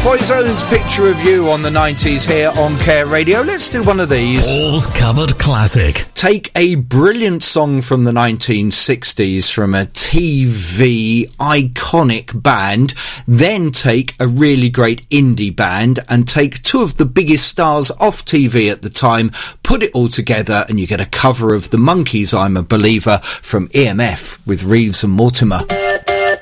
Boyzone's Picture of You on the 90s here on Care Radio. Let's do one of these. Paul's Covered Classic. Take a brilliant song from the 1960s from a TV iconic band, then take a really great indie band and take two of the biggest stars off TV at the time, put it all together and you get a cover of The Monkees' I'm a Believer from EMF with Reeves and Mortimer.